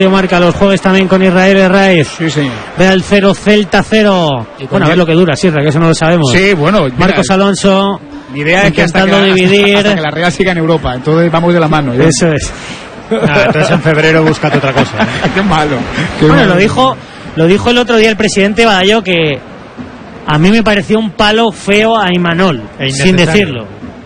Marca los jueves también con Israel Herraiz. Sí, señor. Real 0, Celta 0. Bueno, a ver lo que dura, Sierra, que eso no lo sabemos. Sí, bueno. Marcos Alonso. Mi idea es que hasta que la Real siga en Europa, entonces vamos de la mano. ¿Ya? Eso es. Entonces en febrero búscate otra cosa. Qué malo. Bueno, lo dijo el otro día el presidente Badallo, que a mí me pareció un palo feo a Imanol, sin decirlo.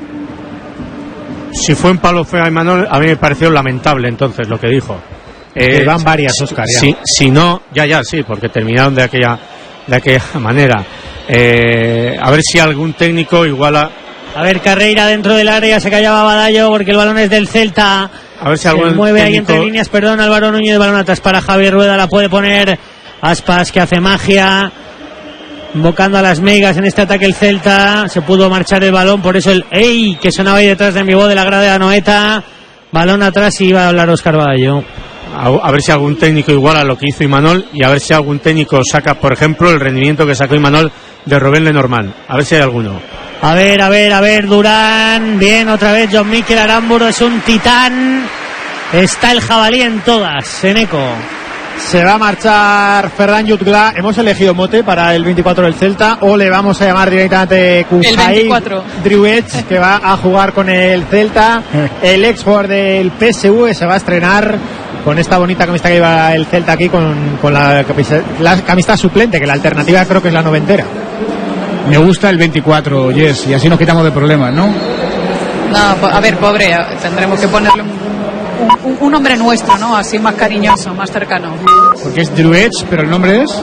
Si fue un palo feo a Imanol, a mí me pareció lamentable entonces lo que dijo. Van varias, Óscar. Si no, sí, porque terminaron de aquella manera. A ver si algún técnico iguala. A ver, Carreira dentro del área, se callaba Badallo porque el balón es del Celta. A ver si algún se mueve técnico... ahí entre líneas, Álvaro Núñez, balón atrás para Javier Rueda, la puede poner Aspas, que hace magia, invocando a las megas en este ataque el Celta. Se pudo marchar el balón, por eso el ¡ey! Que sonaba ahí detrás de mi voz de la grada de Anoeta. Balón atrás y iba a hablar Óscar Badallo. A ver si algún técnico iguala lo que hizo Imanol, y a ver si algún técnico saca, por ejemplo, el rendimiento que sacó Imanol de Rubén Lenormand. A ver si hay alguno. A ver, Durán. Bien, otra vez John Mikel Aramburu, es un titán. Está el jabalí en todas, Eneco. Se va a marchar Ferran Jutgla. Hemos elegido mote para el 24 del Celta, o le vamos a llamar directamente Kujail Driouech, que va a jugar con el Celta. El ex jugador del PSV se va a estrenar con esta bonita camiseta que lleva el Celta aquí, con la camiseta suplente, que la alternativa creo que es la noventera. Me gusta el 24, Yes, y así nos quitamos de problemas, ¿no? No, a ver, pobre, tendremos que ponerle un nombre nuestro, ¿no? Así más cariñoso, más cercano. Porque es Driouech, pero el nombre es...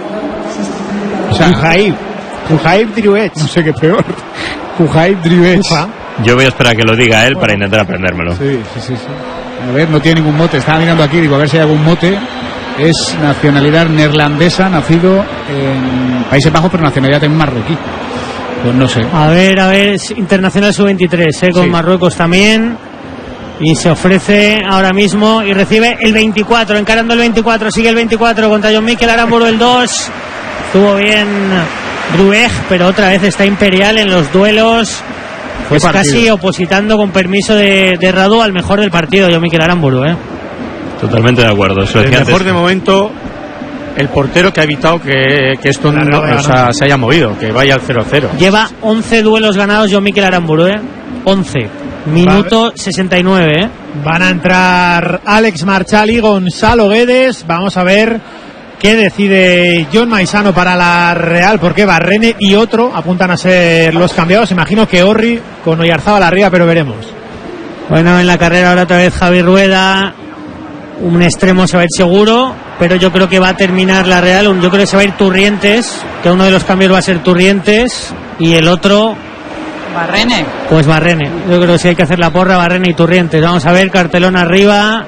Kujail Driouech. No sé qué peor. Kujail Driouech. Yo voy a esperar a que lo diga él para intentar aprendérmelo. Sí. A ver, no tiene ningún mote. Estaba mirando aquí, digo, a ver si hay algún mote. Es nacionalidad neerlandesa, nacido en Países Bajos, pero nacionalidad también marroquí. Pues no sé. A ver, es internacional sub-23, con Marruecos también. Y se ofrece ahora mismo y recibe el 24, encarando el 24, sigue el 24 contra John Mikel Aramburu, el 2. Estuvo bien Driouech, pero otra vez está imperial en los duelos. Pues casi opositando, con permiso de Radu, al mejor del partido, John Mikel Aramburu, Totalmente de acuerdo. El mejor de momento, el portero, que ha evitado que esto se haya movido, que vaya al 0-0. Lleva 11 duelos ganados John Mikel Aramburu, 11. Minuto 69, Van a entrar Alex Marchal y Gonzalo Guedes. Vamos a ver qué decide John Maisano para la Real, porque Barrene y otro apuntan a ser los cambiados. Imagino que Orri con Oyarzábal arriba, pero veremos. Bueno, en la carrera ahora otra vez Javi Rueda. Un extremo se va a ir seguro, pero yo creo que va a terminar la Real. Yo creo que se va a ir Turrientes, que uno de los cambios va a ser Turrientes, y el otro... Barrene. Pues Barrene. Yo creo que sí hay que hacer la porra, Barrene y Turrientes. Vamos a ver, cartelón arriba.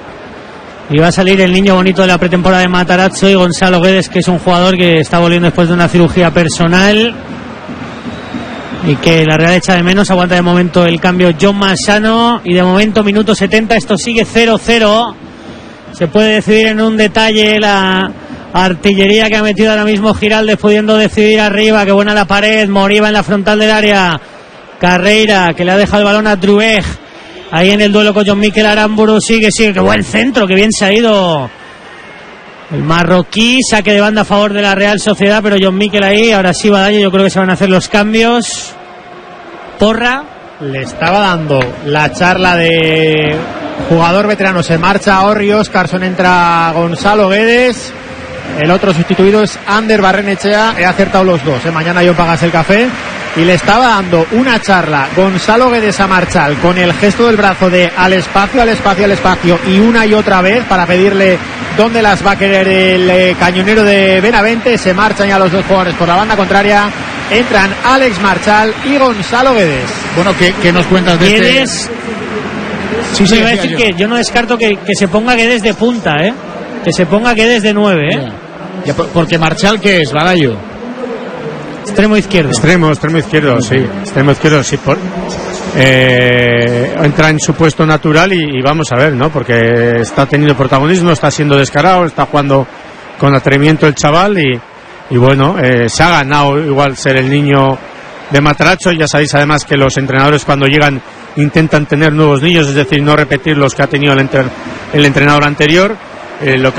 Y va a salir el niño bonito de la pretemporada de Matarazzo, y Gonzalo Guedes, que es un jugador que está volviendo después de una cirugía personal y que la Real echa de menos. Aguanta de momento el cambio John Maisano, y de momento minuto 70, esto sigue 0-0. Se puede decidir en un detalle la artillería que ha metido ahora mismo Giraldes, pudiendo decidir arriba. Qué buena la pared, Moriba en la frontal del área, Carreira, que le ha dejado el balón a Driouech ahí en el duelo con John Mikel Aramburu. Sigue, qué buen centro, que bien se ha ido el marroquí. Saque de banda a favor de la Real Sociedad, pero John Mikel ahí. Ahora sí, Badallo, yo creo que se van a hacer los cambios. Porra. Le estaba dando la charla de jugador veterano. Se marcha Orri Óscarson, entra Gonzalo Guedes. El otro sustituido es Ander Barrenechea. He acertado los dos, mañana yo pagas el café. Y le estaba dando una charla Gonzalo Guedes a Marchal, con el gesto del brazo de al espacio, y una y otra vez para pedirle dónde las va a querer el cañonero de Benavente. Se marchan ya los dos jugadores por la banda contraria. Entran Alex Marchal y Gonzalo Guedes. Bueno, ¿qué nos cuentas de Guedes? Sí, iba a decir que yo no descarto que se ponga Guedes de punta, que se ponga Guedes de 9, Ya, porque Marchal, ¿qué es, Badallo? Extremo izquierdo. Extremo izquierdo, sí. Extremo izquierdo, sí. Entra en su puesto natural y vamos a ver, ¿no? Porque está teniendo protagonismo, está siendo descarado, está jugando con atrevimiento el chaval y bueno, se ha ganado igual ser el niño de Matarazzo. Ya sabéis además que los entrenadores, cuando llegan, intentan tener nuevos niños, es decir, no repetir los que ha tenido el entrenador anterior. Lo que